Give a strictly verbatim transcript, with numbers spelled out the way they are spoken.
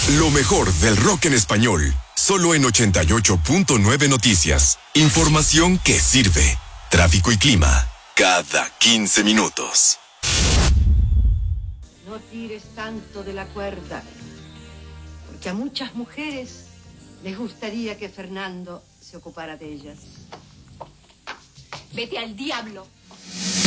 Lo mejor del rock en español, solo en ochenta y ocho punto nueve Noticias. Información que sirve. Tráfico y clima, cada quince minutos. No tires tanto de la cuerda, porque a muchas mujeres les gustaría que Fernando se ocupara de ellas. Vete al diablo.